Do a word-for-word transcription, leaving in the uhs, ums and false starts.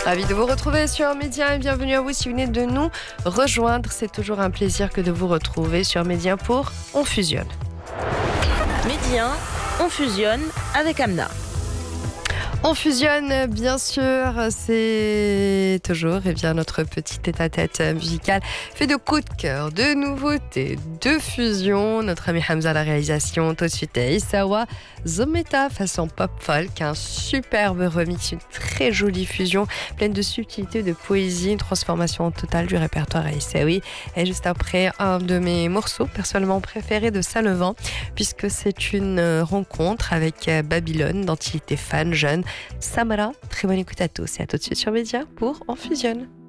Ravi de vous retrouver sur Média et bienvenue à vous si vous venez de nous rejoindre. C'est toujours un plaisir que de vous retrouver sur Média pour On Fusionne. Média, on fusionne avec Amna. On fusionne, bien sûr, c'est toujours eh bien, notre petit tête-à-tête musical fait de coups de cœur, de nouveautés, de fusion. Notre ami Hamza à la réalisation, tout de suite Isawa Zometa façon pop-folk, un superbe remix, une très jolie fusion, pleine de subtilité, de poésie, une transformation totale du répertoire aïssaoui. Et juste après, un de mes morceaux personnellement préférés de Salevant, puisque c'est une rencontre avec Babylone, dont il était fan jeune. Samara, très bonne écoute à tous et à tout de suite sur Média pour On Fusionne.